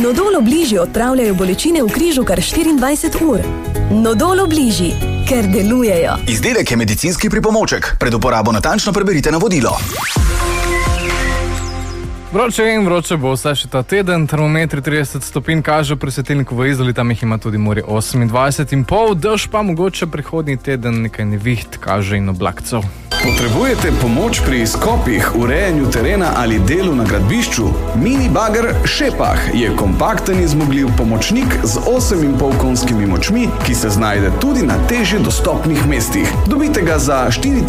Nodol Obliži odpravljajo bolečine v križu kar 24 ur. Nodol Obliži, ker delujejo. Izdelek je medicinski pripomoček. Pred uporabo natančno preberite navodilo. Vroče in vroče bo vsaj še ta teden, termometri 30 stopinj kaže pri svetilniku v Izoli, tam jih ima tudi morje 28,5, dež pa mogoče prihodnji teden nekaj neviht kaže in oblakcev. Potrebujete pomoč pri izkopih, urejanju terena ali delu na gradbišču? Mini bager Šepah je kompakten in zmogljiv pomočnik z 8,5 konskimi močmi, ki se znajde tudi na težje dostopnih mestih. Dobite ga za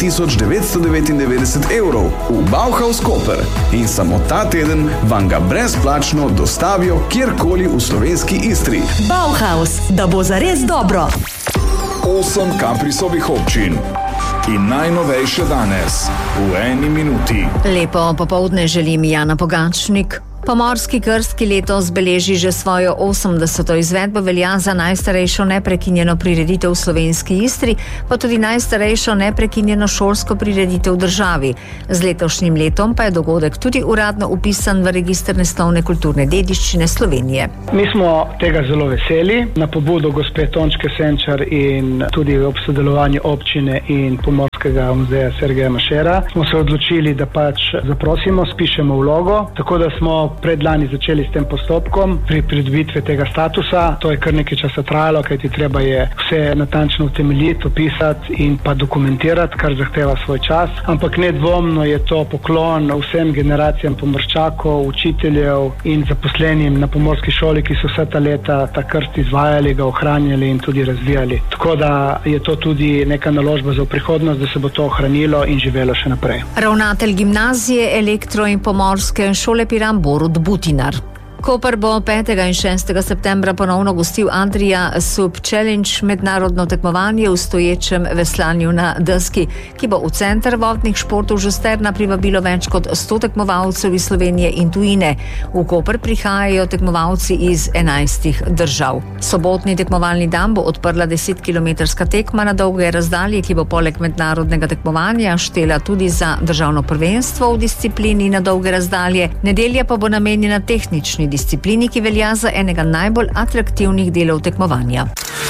4.999 evrov v Bauhaus Koper in samo ta teden vam ga brezplačno dostavijo kjerkoli v slovenski Istri. Bauhaus, da bo zares dobro. 8 Kaprisovih občin. In najnovejše danes, v 1 minuti. Lepo popoldne želim Jana Pogačnik. Pomorski krst, ki letos beleži že svojo 80. izvedbo, velja za najstarejšo neprekinjeno prireditev v slovenski Istri, pa tudi najstarejšo neprekinjeno šolsko prireditev v državi. Z letošnjim letom pa je dogodek tudi uradno upisan v register nesnovne kulturne dediščine Slovenije. Mi smo tega zelo veseli. Na pobudo gospe Tončke Senčar in tudi ob sodelovanju občine in Pomorskega muzeja Sergeja Mašera smo se odločili, da zaprosimo, spišemo vlogo, tako da smo predlani začeli s tem postopkom pri pridobitvi tega statusa. To je kar nekaj časa trajalo, kajti treba je vse natančno utemeljiti, opisati in pa dokumentirati, kar zahteva svoj čas. Ampak nedvomno je to poklon vsem generacijam pomorščakov, učiteljev in zaposlenim na pomorski šoli, ki so vse ta leta ta krst izvajali, ga ohranjali in tudi razvijali. Tako da je to tudi neka naložba za prihodnost, da se bo to ohranilo in živelo še naprej. Ravnatelj gimnazije, elektro in pomorske šole Piran Borut Butinar. Koper bo 5. in 6. septembra ponovno gostil Adria Sub Challenge, mednarodno tekmovanje v stoječem veslanju na deski, ki bo v center vodnih športov Žusterna privabilo več kot 100 tekmovalcev iz Slovenije in tujine. V Koper prihajajo tekmovalci iz 11 držav. Sobotni tekmovalni dan bo odprla 10-kilometrska tekma na dolge razdalje, ki bo poleg mednarodnega tekmovanja štela tudi za državno prvenstvo v disciplini na dolge razdalje. Nedelja pa bo namenjena tehnični disciplini, ki velja za enega najbolj atraktivnih delov tekmovanja.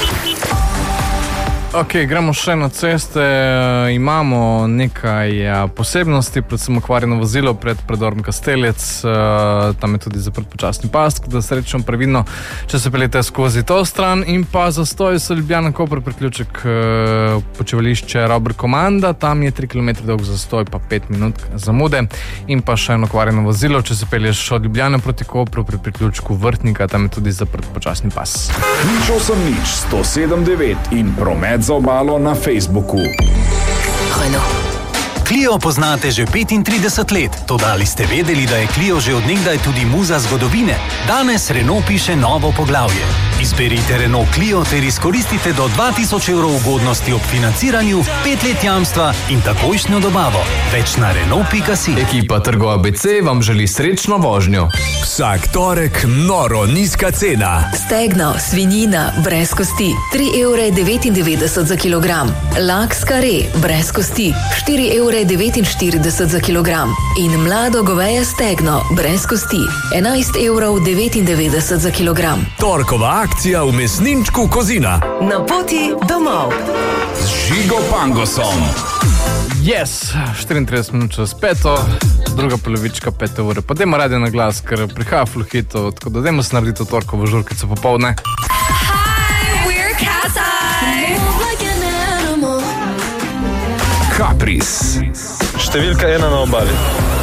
Ok, gremo še na ceste. Imamo nekaj posebnosti, predvsem okvarjeno vozilo pred predorom Kastelec. Tam je tudi zaprt počasni pas, da srečamo previdno, če se peljete skozi to stran. In pa zastoj so Ljubljana Koper, priključek počivališče Robert Komanda. Tam je 3 km dolg zastoj, pa 5 minut zamude. In pa še eno okvarjeno vozilo, če se pelješ od Ljubljane proti Kopru pri priključku Vrtnika. Tam je tudi zaprt počasni pas. 080 in promet za obalo na Facebooku. Clio poznate že 35 let, toda ali ste vedeli, da je Clio že od nekdaj tudi muza zgodovine? Danes Renault piše novo poglavje. Izberite Renault Clio ter izkoristite do 2000 evrov ugodnosti ob financiranju, 5 let jamstva in takojšnjo dobavo. Več na Renault.si. Ekipa Trgo ABC vam želi srečno vožnjo. Vsak torek noro nizka cena. Stegno, svinjina, brez kosti, 3,99 € za kilogram. Laks kare, brez kosti, 4,49 € za kilogram. In mlado goveje stegno, brez kosti, 11,99 € za kilogram. Torkova akcija v mesninčku Kozina. Na poti domov. Z Žigo Pangosom. Yes, 34 minut čez 5, druga polovička 5 ure. Pa dajmo radio na glas, ker prihaja full hitov, tako da dajmo se narediti torkovo žurkico popoldne. Hi, we're Kasai. Kapris. Številka 1 na obali.